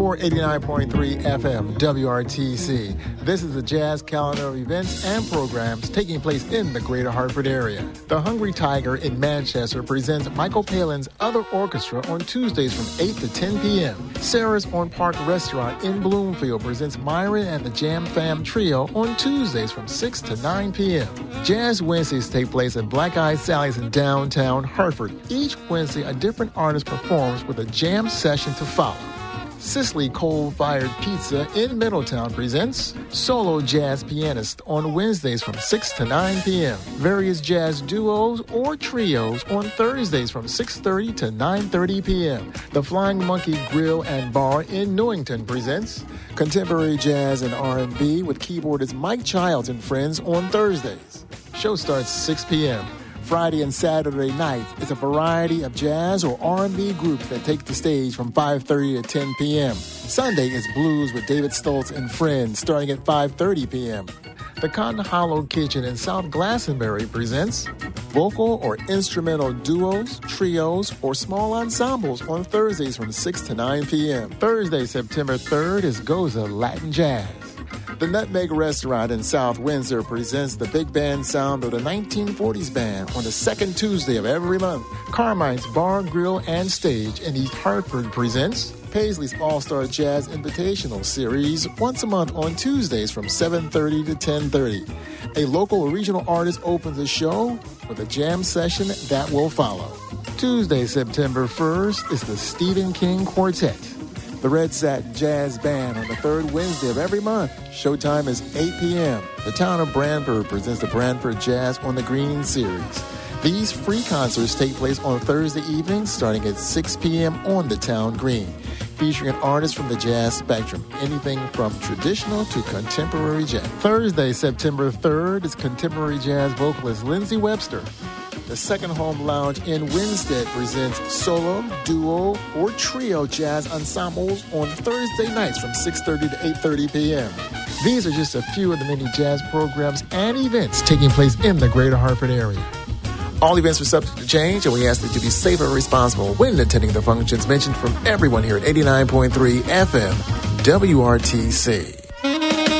For 89.3 FM WRTC, this is the jazz calendar of events and programs taking place in the greater Hartford area. The Hungry Tiger in Manchester presents Michael Palin's Other Orchestra on Tuesdays from 8 to 10 p.m. Sarah's on Park Restaurant in Bloomfield presents Myron and the Jam Fam Trio on Tuesdays from 6 to 9 p.m. Jazz Wednesdays take place at Black Eyed Sally's in downtown Hartford. Each Wednesday, a different artist performs with a jam session to follow. Sicily Coal-Fired Pizza in Middletown presents Solo Jazz Pianist on Wednesdays from 6 to 9 p.m. Various jazz duos or trios on Thursdays from 6:30 to 9:30 p.m. The Flying Monkey Grill and Bar in Newington presents Contemporary Jazz and R&B with keyboardist Mike Childs and Friends on Thursdays. Show starts 6 p.m. Friday and Saturday nights, it's a variety of jazz or R&B groups that take the stage from 5:30 to 10 p.m. Sunday is blues with David Stoltz and Friends starting at 5:30 p.m. The Cotton Hollow Kitchen in South Glastonbury presents vocal or instrumental duos, trios, or small ensembles on Thursdays from 6 to 9 p.m. Thursday, September 3rd is Goza Latin Jazz. The Nutmeg Restaurant in South Windsor presents the big band sound of the 1940s band on the second Tuesday of every month. Carmine's Bar, Grill, and Stage in East Hartford presents Paisley's All-Star Jazz Invitational Series once a month on Tuesdays from 7:30 to 10:30. A local or regional artist opens a show with a jam session that will follow. Tuesday, September 1st is the Stephen King Quartet. The Red Satin Jazz Band on the third Wednesday of every month. Showtime is 8 p.m. The town of Branford presents the Branford Jazz on the Green series. These free concerts take place on Thursday evenings starting at 6 p.m. on the town green, featuring an artist from the jazz spectrum, anything from traditional to contemporary jazz. Thursday, September 3rd is contemporary jazz vocalist Lindsey Webster. The Second Home Lounge in Winstead presents solo, duo, or trio jazz ensembles on Thursday nights from 6:30 to 8:30 p.m. These are just a few of the many jazz programs and events taking place in the greater Hartford area. All events are subject to change, and we ask that you be safe and responsible when attending the functions mentioned from everyone here at 89.3 FM WRTC.